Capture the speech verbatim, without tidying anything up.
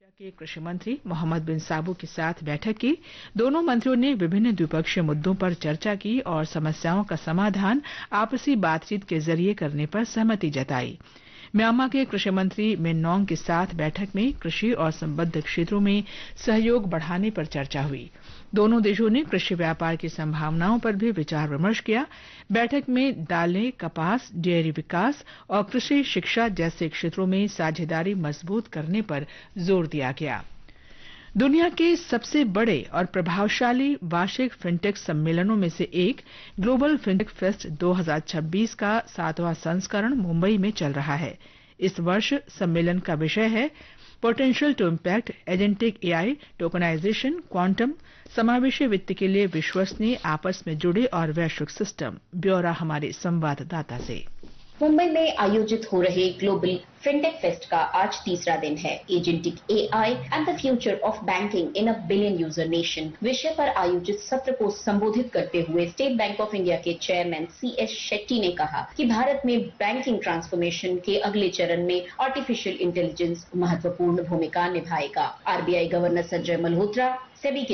के कृषि मंत्री मोहम्मद बिन साबू के साथ बैठक की। दोनों मंत्रियों ने विभिन्न द्विपक्षीय मुद्दों पर चर्चा की और समस्याओं का समाधान आपसी बातचीत के जरिए करने पर सहमति जताई। म्यांमार के कृषि मंत्री मिन नॉन्ग के साथ बैठक में कृषि और संबद्ध क्षेत्रों में सहयोग बढ़ाने पर चर्चा हुई। दोनों देशों ने कृषि व्यापार की संभावनाओं पर भी विचार विमर्श किया। बैठक में दालें, कपास, डेयरी विकास और कृषि शिक्षा जैसे क्षेत्रों में साझेदारी मजबूत करने पर जोर दिया गया। दुनिया के सबसे बड़े और प्रभावशाली वार्षिक फिनटेक सम्मेलनों में से एक ग्लोबल फिनटेक फेस्ट दो हज़ार छब्बीस का सातवां संस्करण मुंबई में चल रहा है। इस वर्ष सम्मेलन का विषय है potential to impact agentic AI, tokenization, quantum, समावेशी वित्त के लिए विश्वसनीय, आपस में जुड़े और वैश्विक सिस्टम। ब्यौरा हमारे संवाददाता से। मुंबई में आयोजित हो रहे ग्लोबल फिनटेक फेस्ट का आज तीसरा दिन है। Agentic AI and the future of banking in a billion user nation विषय पर आयोजित सत्र को संबोधित करते हुए स्टेट बैंक ऑफ इंडिया के चेयरमैन सी एस शेट्टी ने कहा कि भारत में बैंकिंग ट्रांसफॉर्मेशन के अगले चरण में आर्टिफिशियल इंटेलिजेंस महत्वपूर्ण भूमिका निभाएगा। RBI governor Sanjay Malhotra, SEBI